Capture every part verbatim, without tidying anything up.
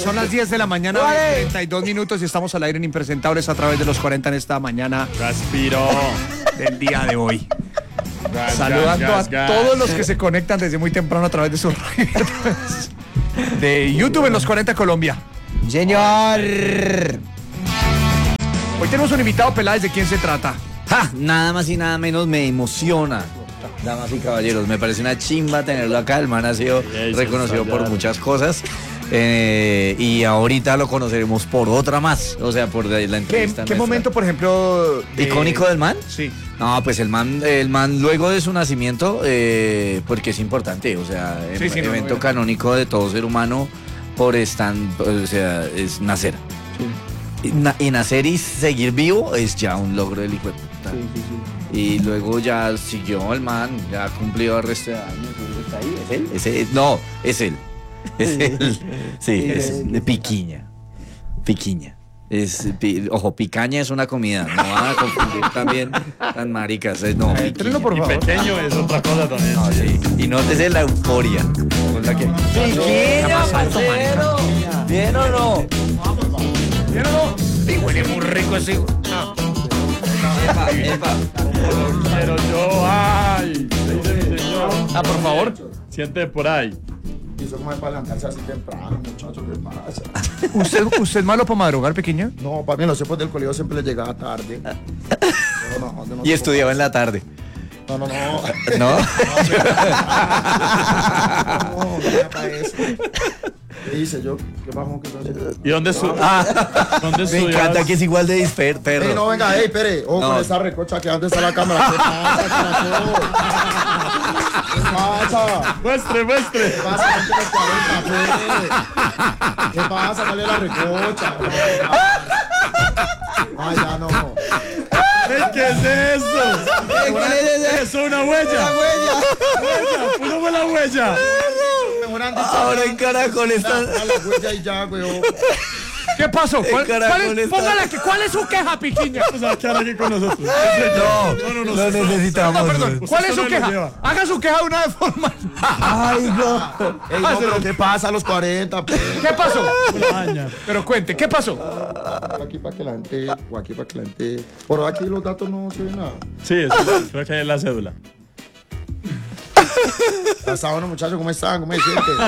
Son las diez de la mañana, treinta y dos minutos y estamos al aire en Impresentables a través de los cuarenta en esta mañana. Respiro. Del día de hoy. Gas, Saludando gas, a gas, todos gas. los que se conectan desde muy temprano a través de sus redes de YouTube en los cuarenta Colombia. Señor. Hoy tenemos un invitado, Peláez. ¿De quién se trata? Ja, nada más y nada menos me emociona, damas y caballeros. Me parece una chimba tenerlo acá. El man ha sido reconocido por muchas cosas. Eh, y ahorita lo conoceremos por otra más. O sea, por de la ¿Qué, entrevista. qué nuestra. momento, por ejemplo, de- ¿Icónico del man? Sí. No, pues el man, el man luego de su nacimiento, eh, porque es importante, o sea, Sí, el sí, no, evento no, canónico de todo ser humano por estan, o sea, es nacer. Y, na- y nacer y seguir vivo es ya un logro del hijo de puta. Y luego ya siguió el man, ya cumplió el resto de años. ¿Está ahí? ¿Es él? ¿Es él? No, es él. Es él. Sí, es de piquiña. Piquiña. Es, pi- ojo, picaña es una comida. No van a confundir también tan maricas. es- No, Eh, tráelo, por Y favor. pequeño es otra cosa también. no, sí. Y nótese la euforia con la que. ¡Piquiña, parcero! ¿Bien o no? ¿Bien o no? Sí, huele muy rico ese. Ah. Epa, epa. Pero yo, ay. Dice mi señor. Ah, por favor. Siente por ahí. Y eso como es para levantarse así temprano, muchachos, ¿qué pasa? ¿Usted, ¿Usted es malo para madrugar, pequeña? No, para mí los tiempos del colegio siempre les llegaba tarde. No, no, yo no Y sé estudiaba en la tarde. cómo- No, no, no. ¿No? No, no, no, para eso. ¿Qué hice yo? ¿Qué bajón que estoy haciendo? ¿Y dónde, estu Ah, dónde me estudias? encanta que es igual de disper, perro. Ey, no, venga, ey, espere. Ojo No. con esa recocha que antes está la cámara. ¿Qué pasa, carajo? ¿Qué pasa? Muestre, muestre. ¿Qué pasa? Gente de cuarenta, pues. ¿Qué pasa? Dale la recocha. Ay, ya no. Ey, ¿qué es eso? Eso es una huella. Huella, puro la huella. Mejor han dicho. Ahora en Caracol La, está. la huella y ya, weón. ¿Qué pasó? ¿Cuál, caracol cuál es, está- póngala que- ¿Cuál es su queja, piquiña? Vamos a quedar aquí con nosotros. No, no, no, lo no. necesitamos. No, perdón. ¿Cuál es Usted su no lo queja? lleva. Haga su queja de una vez formal. Ay, no. Ey, no, pero ¿qué pasa a los cuarenta? Pues? ¿Qué pasó? Daña. Pero cuente, ¿qué pasó? Aquí para que la gente, o aquí para que la gente. Por aquí los datos no se ven nada. Sí, eso, creo que es la cédula. Hasta bueno, muchachos, ¿cómo están? ¿Cómo se sienten?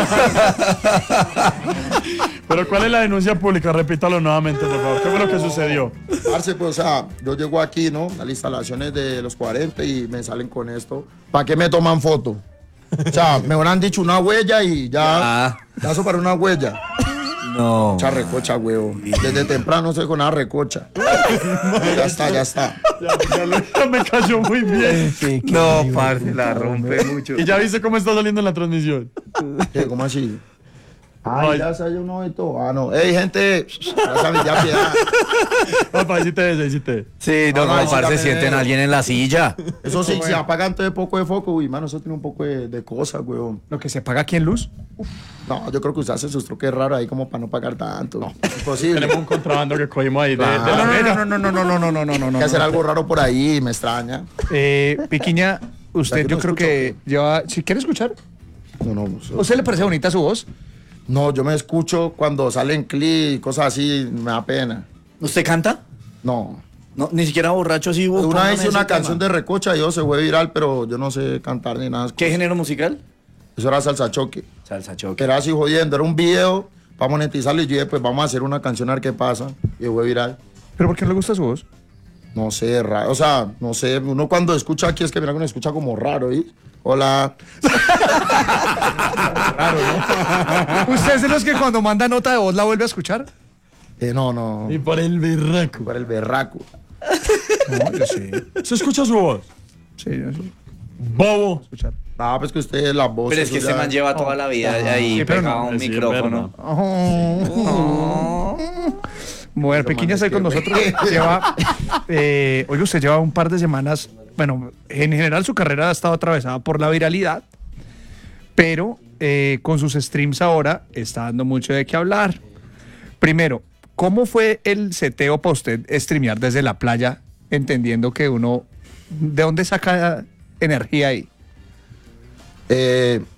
Pero ¿cuál es la denuncia pública? Repítalo nuevamente, por favor. ¿Qué fue lo que sucedió? Parce, pues, o sea, yo llego aquí, ¿no? A las instalaciones de los cuarenta y me salen con esto. ¿Para qué me toman foto? O sea, me han dicho una huella y ya. Ah, Ya eso para una huella. no. Mucha recocha, huevo. Desde temprano se con nada recocha. Ya está, ya está. Ya, ya lo- ya me cayó muy bien. No, parce, la rompe mucho. ¿Y ya viste cómo está saliendo en la transmisión? ¿Qué? ¿Cómo así? Ay. Ay, ya se uno y todo. Ah, no. Ey, gente. Ya saben, ya piedad. Papá, ahí sí te ves, ahí sí te ves. Sí, no, No, no, no, parce, sí, sienten a alguien en la silla. Eso sí, se apagan todo de poco de foco, uy, mano, eso tiene un poco de, de cosas, weón. ¿Lo que se paga aquí en luz? No, yo creo que usted hace sus truques raros ahí como para no pagar tanto. No, es imposible. Tenemos un contrabando que cogimos ahí de, de Ah. la No, mesa. no, no, no, no, no, no, no, no, no, Hay no. que hacer algo raro por ahí, me extraña. Eh, Piquiña, usted ¿Ya que yo no creo escucho? que lleva... ¿Si quiere escuchar? No, no, ¿A usted le parece bonita su voz? no, yo me escucho cuando salen clips y cosas así, me da pena. ¿Usted canta? No. No, ni siquiera borracho así. Una póngame vez hice ese una tema. canción de recocha y yo se fue viral, pero yo no sé cantar ni nada. ¿Qué género musical? Eso era salsa choque. Salsa Que choque. era así jodiendo, era un video para monetizarlo y yo dije, pues vamos a hacer una canción a ver qué pasa. Y fue viral. ¿Pero por qué no le gusta su voz? No sé, raro, o sea, no sé, uno cuando escucha aquí es que mira que uno escucha como raro, ¿y? Hola. ¿Usted es de los que cuando manda nota de voz la vuelve a escuchar? Eh, no, no, Y por el berraco. para el berraco. No, yo sí. ¿Se escucha su voz? Sí, yo sí. Bobo. Escuchar. Ah, pues que usted la voz. Pero es que suya- este man lleva toda la vida ahí Sí, pero pegado a no, un sí, es micrófono. Bueno, Piquiña está ahí con nosotros. Lleva, eh, oiga, usted lleva un par de semanas. Bueno, en general su carrera ha estado atravesada por la viralidad, pero eh, con sus streams ahora está dando mucho de qué hablar. Primero, ¿cómo fue el seteo para usted streamear desde la playa, entendiendo que uno, ¿de dónde saca energía ahí? Eh,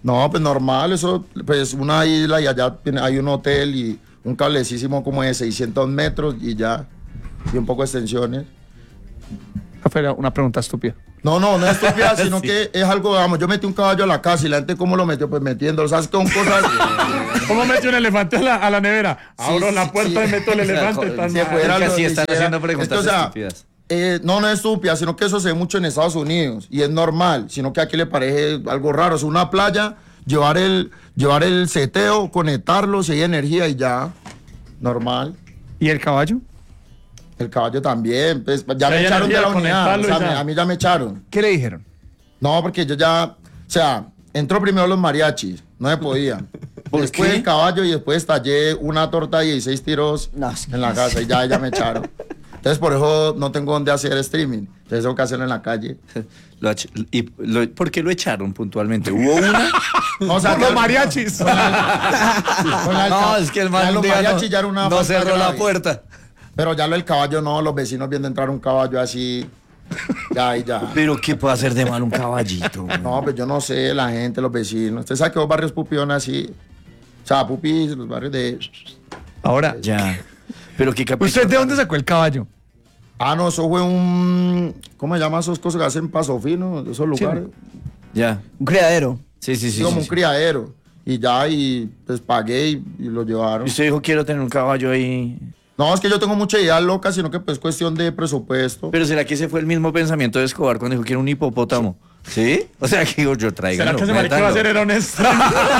No, pues normal, eso, pues una isla y allá hay un hotel y un cablecísimo como de seiscientos metros y ya, y un poco de extensiones. Una pregunta estúpida. No, no, no es estúpida, sino Sí. que es algo, vamos, yo metí un caballo a la casa y la gente, ¿cómo lo metió? Pues metiéndolo, ¿sabes? Con cosas... ¿Cómo metió un elefante a la, a la nevera? Sí, Abro sí, la puerta sí. y meto el elefante. Tan Sí, mal. fuera Porque lo así que están hiciera. haciendo preguntas Es que, o sea, estúpidas. Eh, no, no es estúpida, sino que eso se ve mucho en Estados Unidos y es normal, sino que aquí le parece algo raro. Es una playa, llevar el, llevar el seteo, conectarlo, si hay energía y ya, normal. ¿Y el caballo? El caballo también, pues ya Si me hay echaron de energía, la unidad, conectarlo o y sea, ya. me- a mí ya me echaron. ¿Qué le dijeron? No, porque yo ya, o sea, entró primero los mariachis, no se podía. ¿Por Después qué? el caballo y después tallé una torta y dieciséis tiros No, es que- en la casa y ya, ya me echaron. Entonces por eso no tengo dónde hacer streaming. Entonces tengo que hacerlo en la calle. Lo ach- y lo- ¿Por qué lo echaron puntualmente? ¿Hubo una? No, o sea, Por los ya- mariachis. con la- No, es que el ya man los un día mariachis ya era no, una no falta cerró la grave. puerta. Pero ya lo del caballo no, los vecinos viendo entrar un caballo así. Ya, y ya. Pero ¿qué puede hacer de mal un caballito? güey? No, pues yo no sé, la gente, los vecinos. Usted sabe que los barrios Pupi son así. O sea, Pupi, los barrios de... Ahora, Ya. Pero qué capricho. ¿usted de dónde sacó el caballo? Ah, no, eso fue un... ¿Cómo se llama esos cosas que hacen paso fino? Esos lugares. Ya. Un criadero. Sí, sí, sí. Sí, como sí, un sí. criadero. Y ya, y pues pagué y, y lo llevaron. Y usted dijo, quiero tener un caballo ahí. No, es que yo tengo mucha idea loca, sino que pues cuestión de presupuesto. Pero ¿será que ese fue el mismo pensamiento de Escobar cuando dijo que era un hipopótamo? ¿Sí? O sea, que digo, yo traigo. ¿Será que ese marica iba a hacer era un stream?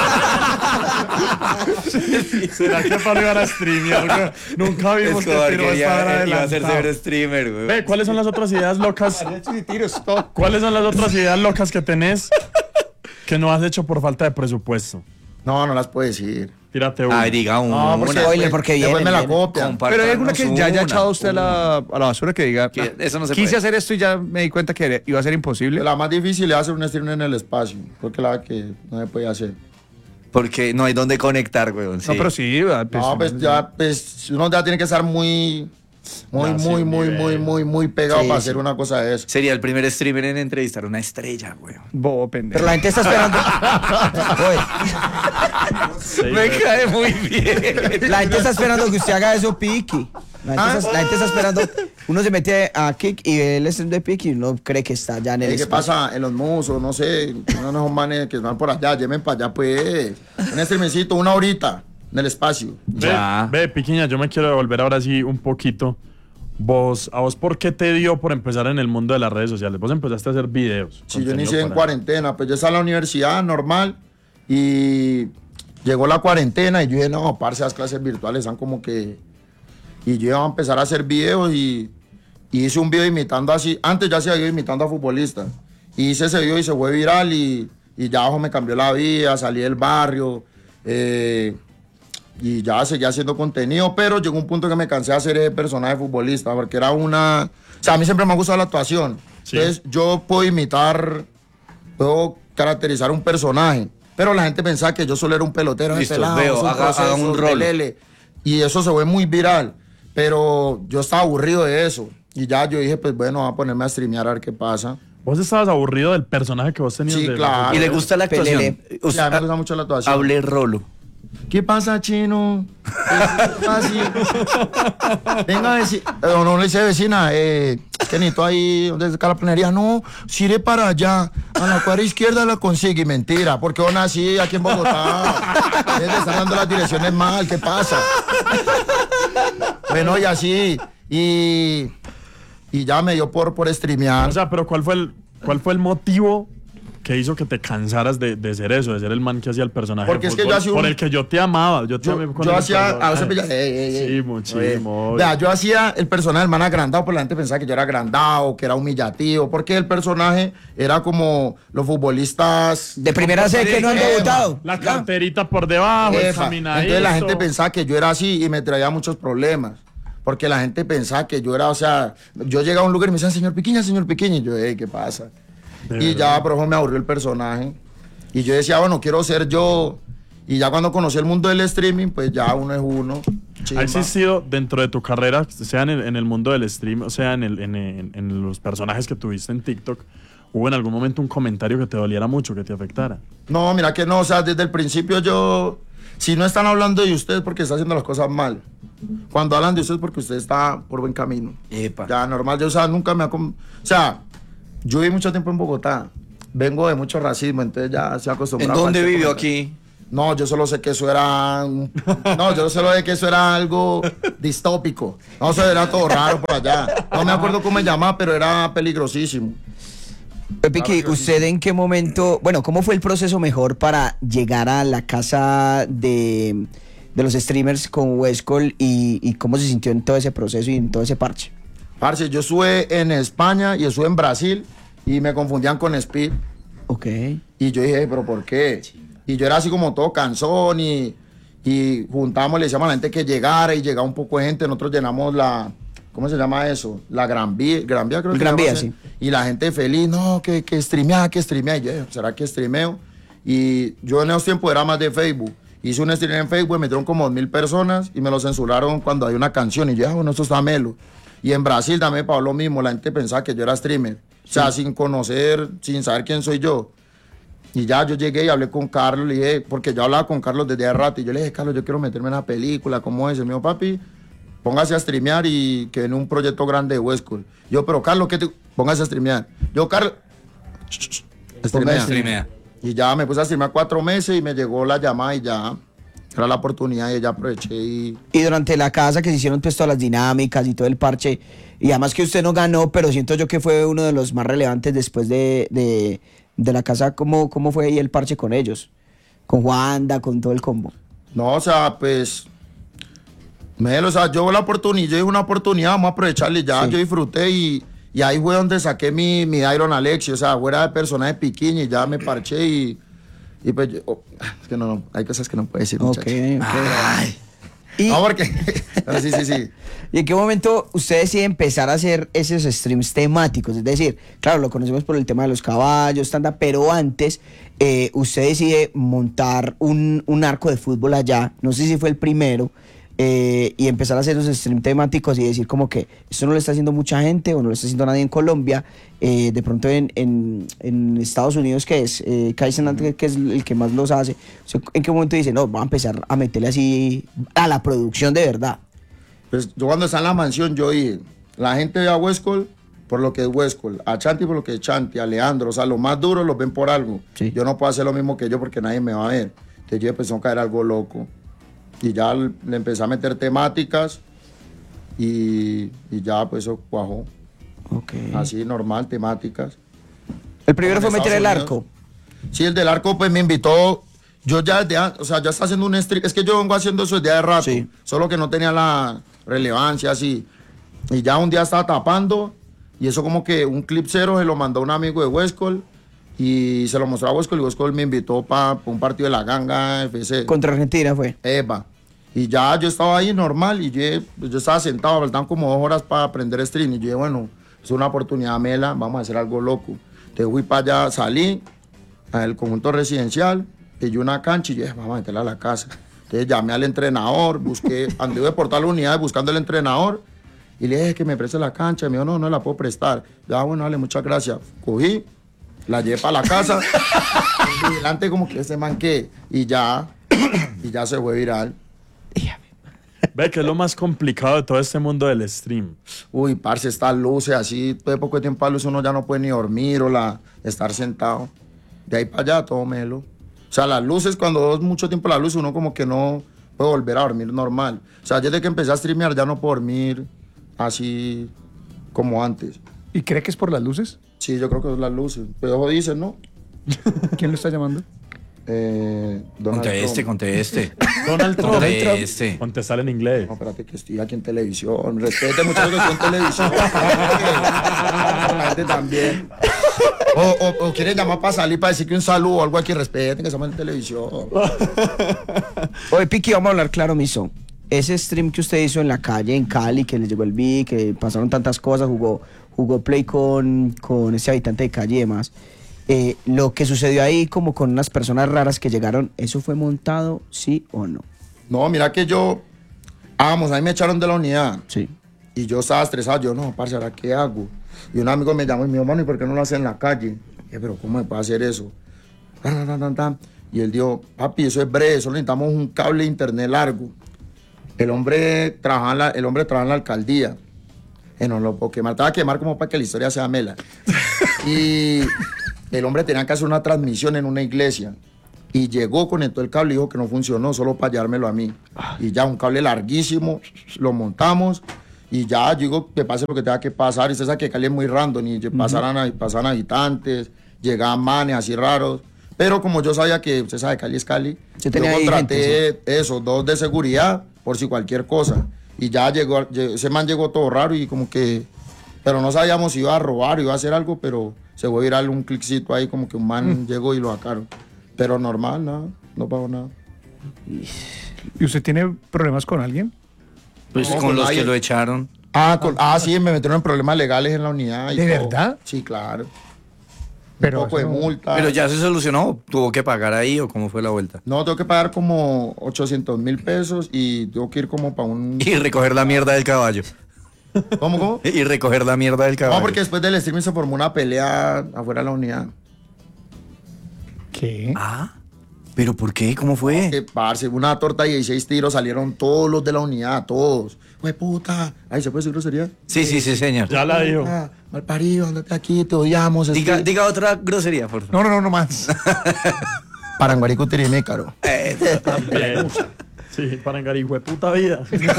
¿Será que Pablo iba a streamear? güey? Nunca vimos Escobar que tiró quería, estar iba a hacerse adelantado. ver streamer, güey. Ve, ¿cuáles son las otras ideas locas? ¿Cuáles son las otras ideas locas que tenés que no has hecho por falta de presupuesto? No, no las puedo decir. Tírate una. Ay, diga un. No, porque Spoiler, porque después viene, me la viene. copian. Pero hay alguna que ya haya echado usted a una. la, a la basura que diga, Que "Nah, eso no se quise puede". hacer esto y ya me di cuenta que iba a ser imposible. La más difícil es hacer un stream en el espacio, porque la que no se puede hacer. Porque no hay dónde conectar, güey. No, pero sí, ¿verdad? Pues, no, pues ya, pues uno ya tiene que estar muy, muy, Ya, sí, muy, muy, nivel. muy, muy, muy pegado Sí, para sí. hacer una cosa de eso. Sería el primer streamer en entrevistar a una estrella, güey. bobo pendejo. Pero la gente está esperando. Oye, Sí, Me güey. cae muy bien. la gente está esperando que usted haga eso, Piki. La gente, está, la gente está esperando. Uno se mete a Kick y ve el stream de Piki y uno cree que está ya en el ¿Qué espacio. pasa en los musos? No sé, uno no son manes que van por allá, lleven para allá, pues. Un streamecito, una horita en el espacio. Ve, Ya. ve, Piquiña, yo me quiero devolver ahora sí un poquito. Vos, ¿a vos por qué te dio por empezar en el mundo de las redes sociales? Vos empezaste a hacer videos. Sí, yo contenido inicié en por ahí. cuarentena, pues yo estaba en la universidad normal y llegó la cuarentena y yo dije, no, parce, las clases virtuales están como que... Y yo iba a empezar a hacer videos y, y hice un video imitando así, antes ya hacía video imitando a futbolistas. Y hice ese video y se fue viral y, y ya abajo me cambió la vida, salí del barrio eh, y ya seguía haciendo contenido, pero llegó un punto que me cansé de hacer ese personaje futbolista porque era una... O sea, a mí siempre me ha gustado la actuación. Sí. Entonces yo puedo imitar, puedo caracterizar un personaje, pero la gente pensaba que yo solo era un pelotero, Listo, ese pelado, veo, es un haga- haga proceso, un rol. pelele. Y eso se fue muy viral, pero yo estaba aburrido de eso. Y ya yo dije, pues bueno, voy a ponerme a streamear a ver qué pasa. Vos estabas aburrido del personaje que vos tenías. Sí, de- claro. ¿Y le gusta la actuación? Pelele. O O sea, sea, me gusta mucho la actuación. hable rolo. ¿Qué pasa, chino? ¿Qué pasa? Venga, vecina. No, no le dice vecina, eh, que necesito ahí, donde está la planería. No, si iré para allá, a la cuadra izquierda la consigue. Mentira, porque yo nací aquí en Bogotá. Ustedes le están dando las direcciones mal, ¿qué pasa? Bueno, y así, y, y ya me dio por, por streamear. O sea, pero ¿cuál fue el, cuál fue el motivo que hizo que te cansaras de, de ser eso, de ser el man que hacía el personaje? Porque de es que yo fútbol, hacía un- por el que yo te amaba. Yo te Yo, amé con yo el hacía, a veces personaje. me- ey, ey, ey. Sí, muchísimo. Oye, vea, yo hacía el personaje del man agrandado, porque la gente pensaba que yo era agrandado, que era humillativo, porque el personaje era como los futbolistas. De primera C que no han Epa, debutado. La carterita por debajo, el epa. caminadito. Entonces la gente pensaba que yo era así y me traía muchos problemas. Porque la gente pensaba que yo era, o sea, yo llegaba a un lugar y me decían, señor Piquiña, señor Piquiña. Y yo, hey, ¿qué pasa? De Y verdad. ya, pero eso me aburrió el personaje. Y yo decía, bueno, quiero ser yo. Y ya cuando conocí el mundo del streaming, pues ya uno es uno. Chimba. ¿Ha existido dentro de tu carrera, sea en el, en el mundo del stream, o sea en, el, en, en- en los personajes que tuviste en TikTok, ¿Hubo en algún momento un comentario que te doliera mucho, que te afectara? No, mira que no, o sea, desde el principio yo, si no están hablando de usted porque está haciendo las cosas mal. Cuando hablan de usted es porque usted está por buen camino. Epa. Ya, normal, yo, o sea, nunca me ha... com- O sea, yo viví mucho tiempo en Bogotá, vengo de mucho racismo, entonces ya se ha ¿En acostumbrado. a dónde cualquier vivió comentario. aquí? No, yo solo sé que eso era... un- No, yo solo sé que eso era algo distópico. No, eso era todo raro por allá. No me acuerdo cómo se llamaba, pero era peligrosísimo. Piqui, ¿usted en qué momento, bueno, cómo fue el proceso mejor para llegar a la casa de, de los streamers con Westcol y, y cómo se sintió en todo ese proceso y en todo ese parche? Parce, yo estuve en España y estuve en Brasil y me confundían con Speed. Ok. Y yo dije, ¿pero por qué? Y yo era así como todo cansón y, y juntamos, le decíamos a la gente que llegara y llegaba un poco de gente. Nosotros llenamos la, ¿cómo se llama eso? La Gran Vía, Gran Vía creo El que Gran se llama Vía, así. sí. Y la gente feliz, no, que, que streamea, que streamea. Y yo, "Eh, ¿será que streameo? Y yo en esos tiempos era más de Facebook. Hice un stream en Facebook, me metieron como dos mil personas y me lo censuraron cuando hay una canción. Y yo, ah, bueno, esto está melo. Y en Brasil también pasó lo mismo, la gente pensaba que yo era streamer. O sea, sin conocer, sin saber quién soy yo. Y ya yo llegué y hablé con Carlos, le dije, porque yo hablaba con Carlos desde hace rato, y yo le dije, Carlos, yo quiero meterme en una película, ¿cómo es? Y me dijo, papi, póngase a streamear y que viene un proyecto grande de Westcol. Yo, pero Carlos, ¿qué te...? Póngase a streamear. Yo, Carlos... Streamea. Streamea. Y ya me puse a streamear cuatro meses y me llegó la llamada y ya era la oportunidad y ya aproveché y... Y durante la casa que se hicieron pues todas las dinámicas y todo el parche, y además que usted no ganó, pero siento yo que fue uno de los más relevantes después de, de, de la casa, ¿cómo, ¿cómo fue ahí el parche con ellos? Con Juanda, con todo el combo. No, o sea, pues... Melo, o sea, yo la oportunidad, yo dije una oportunidad, vamos a aprovecharle ya, Sí. yo disfruté y, y ahí fue donde saqué mi, mi Iron Alexi, o sea, fuera de personaje piquiño y ya me parché y, y pues, yo- oh, es que no, no, hay cosas que no puedo decir, Ok, muchacho. ok. Ay. Y, No, porque, no, sí, sí, sí. ¿Y en qué momento usted decide empezar a hacer esos streams temáticos? Es decir, claro, lo conocemos por el tema de los caballos, tanda, pero antes eh, usted decide montar un, un arco de fútbol allá, no sé si fue el primero, eh, y empezar a hacer los streams temáticos y decir como que esto no lo está haciendo mucha gente o no lo está haciendo nadie en Colombia, eh, de pronto en, en, en Estados Unidos, que es eh, Kaizen, que es el que más los hace. O sea, ¿en qué momento dice, no, vamos a empezar a meterle así a la producción de verdad? Pues yo cuando estaba en la mansión, yo dije, la gente ve a Westcol por lo que es Westcol, a Chanti por lo que es Chanti, a Leandro, o sea, los más duros los ven por algo. Sí. Yo no puedo hacer lo mismo que yo porque nadie me va a ver. Entonces yo empecé a caer algo loco. Y ya le le empecé a meter temáticas y, y ya pues eso cuajó. Ok. Así, normal, temáticas. El primero Como fue en meter el Estados arco. Sí, el del arco pues me invitó. Yo ya desde an- o sea, ya está haciendo un stream. Es que yo vengo haciendo eso desde hace rato. Sí. Solo que no tenía la relevancia así. Y ya un día estaba tapando. Y eso como que un clip cero se lo mandó un amigo de Westcol. Y se lo mostró a Westcol. Y Westcol me invitó para un partido de la Ganga F C. Contra Argentina fue. Epa. Y ya yo estaba ahí normal. Y yo, pues, yo estaba sentado. Faltaban como dos horas para aprender stream. Y yo dije, bueno, es una oportunidad, Mela. Vamos a hacer algo loco. Entonces fui para allá, salí al conjunto residencial, pillé una cancha y dije, vamos a meterla a la casa. Entonces llamé al entrenador, busqué, anduve por todas las unidades buscando al entrenador y le dije que me preste la cancha. Y me dijo, no, no la puedo prestar. Ya, bueno, dale, muchas gracias. Cogí, la llevé para la casa, el vigilante como que ese man que, y ya, y ya se fue viral. Ve que es lo más complicado de todo este mundo del stream. Uy, parce, estas luces así, de poco tiempo a luz uno ya no puede ni dormir o la, estar sentado. De ahí para allá todo melo. O sea, las luces, cuando es mucho tiempo la luz, uno como que no puede volver a dormir normal. O sea, desde que empecé a streamear ya no puedo dormir así como antes. ¿Y cree que es por las luces? Sí, yo creo que son las luces. Pero eso dicen, ¿no? ¿Quién lo está llamando? Eh, Donald Conte este, Trump. conte este. Donald Trump. Conte este. Contestar en inglés. No, espérate que estoy aquí en televisión. Respete muchachos que estoy en televisión. La gente también. O, o, o quieren llamar para salir para decir que un saludo o algo aquí. Respeten que estamos en televisión. Oye, Piqui, vamos a hablar claro, miso. Ese stream que usted hizo en la calle, en Cali, que le llegó el beat, que pasaron tantas cosas, jugó, jugó play con, con ese habitante de calle y demás. Eh, lo que sucedió ahí, como con unas personas raras que llegaron, ¿eso fue montado, sí o no? No, mira que yo. Vamos, ahí me echaron de la unidad. Sí. Y yo estaba estresado. Yo, no, parce, ¿ahora qué hago? Y un amigo me llamó y me dijo, mano, ¿y por qué no lo hace en la calle? Y dije, pero ¿cómo se puede hacer eso? Tan, tan, tan, tan. Y él dijo, papi, eso es breve, solo necesitamos un cable de internet largo. El hombre trabajaba en la, el hombre trabajaba en la alcaldía. Eh, no lo puedo quemar, estaba a quemar como para que la historia sea mela. Y el hombre tenía que hacer una transmisión en una iglesia. Y llegó, conectó el cable y dijo que no funcionó, solo para llevármelo a mí. Y ya, un cable larguísimo, lo montamos. Y ya, yo digo que pase lo que tenga que pasar. Y usted sabe que Cali es muy random. Y pasaran, uh-huh. pasaran habitantes, llegaban manes así raros. Pero como yo sabía que, usted sabe, Cali es Cali, yo, yo contraté gente, sí. eso, dos de seguridad, por si cualquier cosa. Y ya llegó, ese man llegó todo raro y como que... Pero no sabíamos si iba a robar o iba a hacer algo, pero se fue a virar un cliccito ahí, como que un man mm. llegó y lo sacaron. Pero normal, nada, no pagó nada. ¿Y usted tiene problemas con alguien? Pues no, con, con los alguien. que lo echaron. Ah, con, ah, sí, me metieron en problemas legales en la unidad. Y ¿De todo. verdad? Sí, claro. Pero un poco de no. multa. Pero ya se solucionó, ¿tuvo que pagar ahí o cómo fue la vuelta? No, tengo que pagar como ochocientos mil pesos y tengo que ir como para un... Y recoger la mierda del caballo. ¿Cómo, cómo? Y recoger la mierda del caballo. No, porque después del streaming se formó una pelea afuera de la unidad. ¿Qué? Ah, ¿pero por qué? ¿Cómo fue? Que, parce, una torta de dieciséis tiros, salieron todos los de la unidad, todos. Güey, puta. Ay, ¿se puede decir grosería? Sí, sí, sí, señor. Ya la dijo. Ah, mal parido, andate aquí, te odiamos. Diga, que... diga otra grosería, por favor. No, no, no, no más. Paranguarico tirimícaro. Sí, Parangari, hijo de puta vida. Y sí,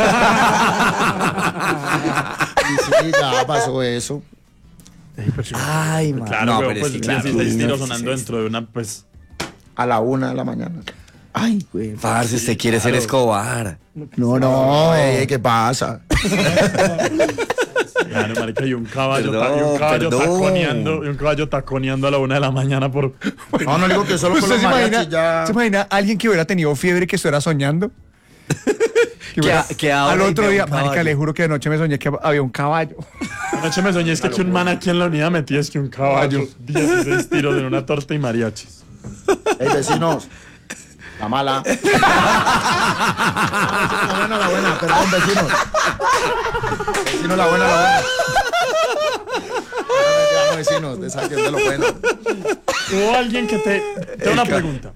ya pasó eso. Ay, man. Claro, no, pero, pero pues sí, claro. dieciséis tiros sonando dentro de una, pues... A la una de la mañana. Ay, güey. Parce, usted quiere ser Escobar. No, no, ey, ¿qué pasa? Claro, marica, y un caballo, Perdón, ta- y un caballo perdón. taconeando, y un caballo taconeando a la una de la mañana por... No, no digo que solo con ¿Usted los se imagina, mariachis ya... ¿se imagina alguien que hubiera tenido fiebre y que estuviera soñando? Que Que hubiera- a- que ahora al otro vea día, un marica, caballo. le juro que anoche me soñé que había un caballo. Anoche me soñé es que, que un man aquí en la unidad metía es que un caballo, dieciséis tiros en una torta y mariachis. Ey, vecinos. La mala. La buena, la buena, perdón, vecinos. Vecinos, la buena, la buena. No, vecinos, de esa que es lo bueno. Hubo alguien que te... Tengo una pregunta.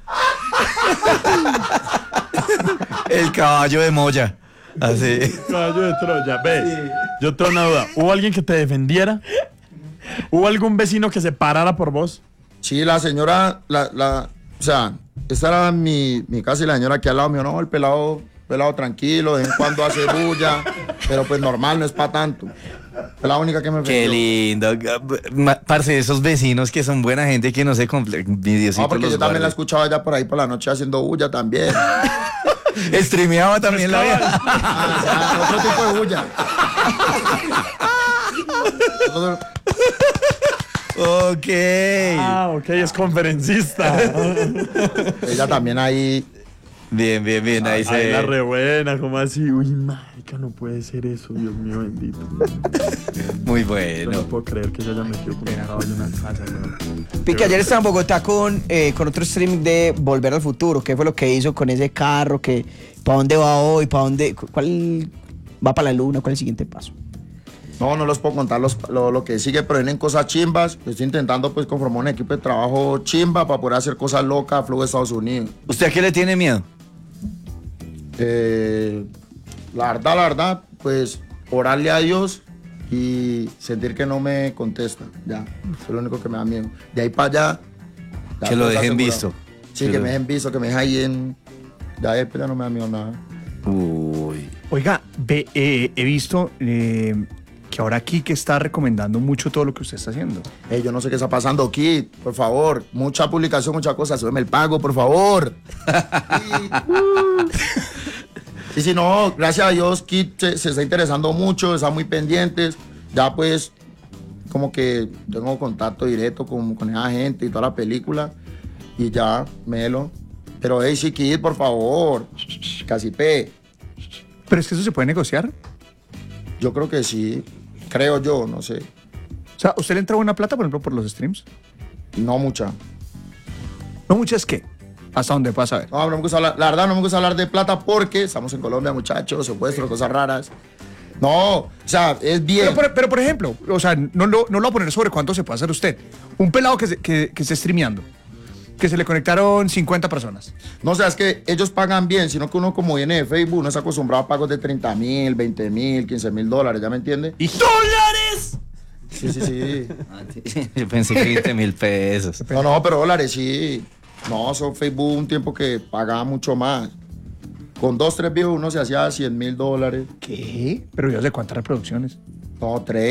El caballo de Moya. Así. Caballo de Troya. Ve, yo tengo una duda. ¿Hubo alguien que te defendiera? ¿Hubo algún vecino que se parara por vos? Sí, la señora, la, la, o sea, esta era mi, mi casa y la señora aquí al lado mío, no, el pelado, pelado tranquilo, de vez en cuando hace bulla, pero pues normal, no es para tanto. Es la única que me Qué ofendió. lindo. Ma- Parce, esos vecinos que son buena gente que no se comple... Mi Diosito No, porque los yo también la guarde. escuchaba ya por ahí por la noche haciendo bulla también. Streameaba también la vida. Ah, o sea, otro tipo de bulla. Otro- Ok. Ah, ok, es conferencista. Ella también ahí. Bien, bien, bien. Ahí Ay, se... la re buena, como así. Uy, marica, no puede ser eso, Dios mío bendito. Muy Yo bueno. no puedo creer que se haya metido con un caballo en una casa, weón. Pique, ayer estaba en Bogotá con, eh, con otro stream de Volver al Futuro. ¿Qué fue lo que hizo con ese carro? Que, ¿para dónde va hoy? ¿Para dónde? cu- ¿Cuál va para la luna? ¿Cuál es el siguiente paso? No, no los puedo contar los, lo, lo que sigue, pero vienen cosas chimbas. Estoy intentando pues conformar un equipo de trabajo chimba para poder hacer cosas locas a flow de Estados Unidos. ¿Usted a qué le tiene miedo? Eh, la verdad, la verdad, pues orarle a Dios y sentir que no me contesta. Ya, eso es lo único que me da miedo. De ahí para allá. ya Que lo todo está dejen asegurado. visto. Sí, Que que lo- me dejen visto, que me dejen ahí en. Ya de ahí para allá no me da miedo nada. Uy. Oiga, ve, eh, he visto eh, que ahora Kike está recomendando mucho todo lo que usted está haciendo. Ey, yo no sé qué está pasando, Kid, por favor. Mucha publicación, mucha cosa. Súbeme el pago, por favor. Y, y si no, gracias a Dios, Kid se, se está interesando mucho, está muy pendientes. Ya pues, como que tengo contacto directo con, con esa gente y toda la película. Y ya, melo. Pero, hey, sí, Kid, por favor. Casi pe. Pero es que eso se puede negociar. Yo creo que sí. Creo yo, no sé. O sea, ¿usted le entra buena plata, por ejemplo, por los streams? No mucha. No muchas, ¿qué? ¿Hasta dónde pasa? A ver. No, no me gusta hablar, la verdad no me gusta hablar de plata porque estamos en Colombia, muchachos, opuestos, cosas raras. No, o sea, es bien. Pero, por- pero, por ejemplo, o sea, no, lo- no lo voy a poner sobre cuánto se puede hacer usted. Un pelado que, se, que, que esté streameando, que se le conectaron cincuenta personas. No, o sea, es que ellos pagan bien, sino que uno como viene de Facebook, uno está acostumbrado a pagos de treinta mil, veinte mil, quince mil dólares, ¿ya me entiende? ¡Y dólares! Sí, sí, sí. Yo pensé que veinte mil pesos. No, no, pero dólares sí. No, eso Facebook un tiempo que pagaba mucho más. Con dos, tres videos uno se hacía cien mil dólares. ¿Qué? Pero yo sé cuántas reproducciones. No, tres.